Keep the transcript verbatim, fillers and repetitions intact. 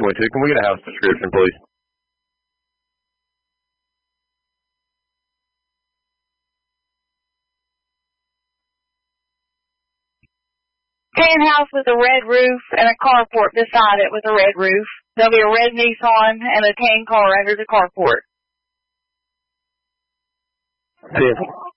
going to. Can we get a house description, please? Tan house with a red roof and a carport beside it with a red roof. There'll be a red Nissan and a tan car under the carport. ten.